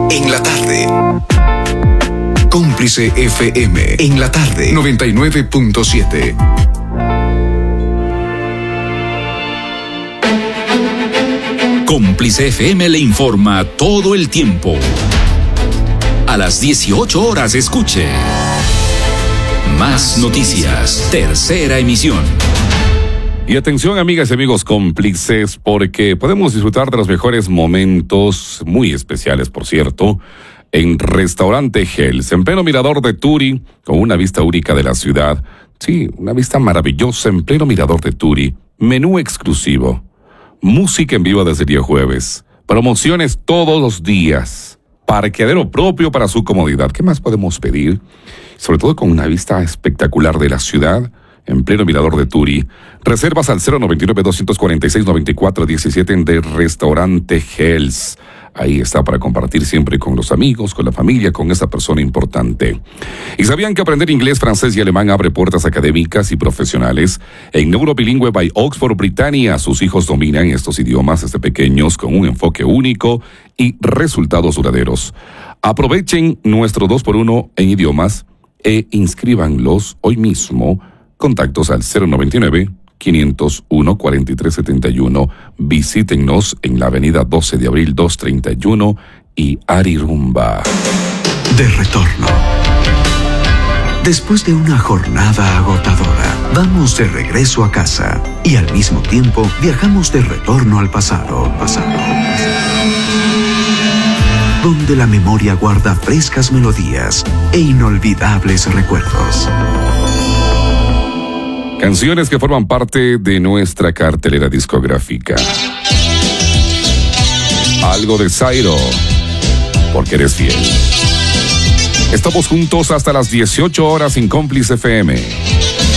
en la tarde. Cómplice FM en la tarde 99.7. Cómplice FM le informa todo el tiempo. A las 18 horas escuche Más Noticias, tercera emisión. Y atención, amigas y amigos cómplices, porque podemos disfrutar de los mejores momentos, muy especiales por cierto, en Restaurante Hells, en pleno mirador de Turi, con una vista única de la ciudad. Sí, una vista maravillosa en pleno mirador de Turi, menú exclusivo, música en vivo desde el día jueves, promociones todos los días, parqueadero propio para su comodidad. ¿Qué más podemos pedir? Sobre todo con una vista espectacular de la ciudad, en pleno mirador de Turi. Reservas al 099-246-9417 de Restaurante Hells. Ahí está para compartir siempre con los amigos, con la familia, con esa persona importante. ¿Y sabían que aprender inglés, francés y alemán abre puertas académicas y profesionales? En Neurobilingüe by Oxford Britannia, sus hijos dominan estos idiomas desde pequeños con un enfoque único y resultados duraderos. Aprovechen nuestro 2x1 en idiomas e inscríbanlos hoy mismo. Contactos al 099-501-4371. Visítennos en la avenida 12 de abril 231 y Arirumba. De retorno. Después de una jornada agotadora, vamos de regreso a casa y al mismo tiempo viajamos de retorno al pasado. Donde la memoria guarda frescas melodías e inolvidables recuerdos. Canciones que forman parte de nuestra cartelera discográfica. Algo de Zairo, porque eres fiel. Estamos juntos hasta las 18 horas en Cómplice FM.